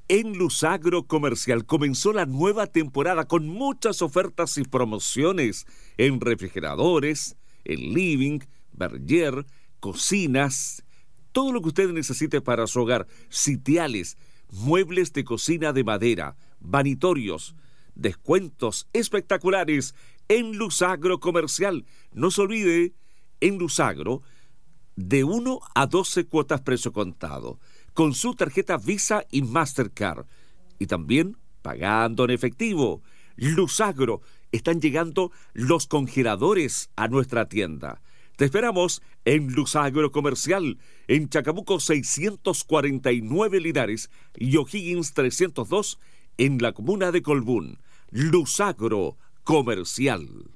En Luzagro Comercial comenzó la nueva temporada con muchas ofertas y promociones en refrigeradores, en living, barrier, cocinas, todo lo que usted necesite para su hogar, sitiales, muebles de cocina de madera, vanitorios, descuentos espectaculares en Luzagro Comercial. No se olvide, en Luzagro, de 1 a 12 cuotas precio contado, con su tarjeta Visa y Mastercard, y también pagando en efectivo. Luzagro, están llegando los congeladores a nuestra tienda. Te esperamos en Luzagro Comercial, en Chacabuco 649 Linares y O'Higgins 302 en la comuna de Colbún. Luzagro Comercial.